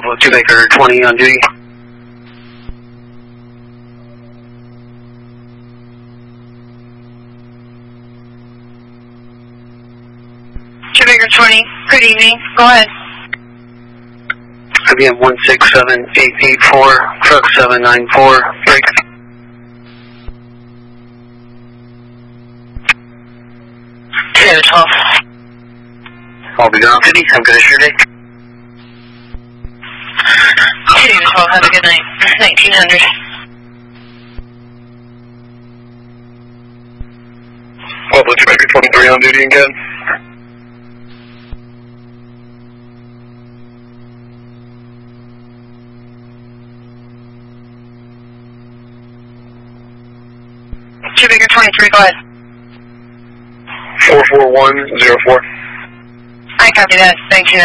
Papa 2 Baker 20 on duty. Baker 20, good evening. Go ahead. IBM 167884, truck 794, break. Taylor 12. I'll be gone. Have a good issue day. Taylor 12, have a good night. 1900. Papa 2 Baker 23 on duty again. Baker 23, go ahead. 44104. I copy that. Thank you.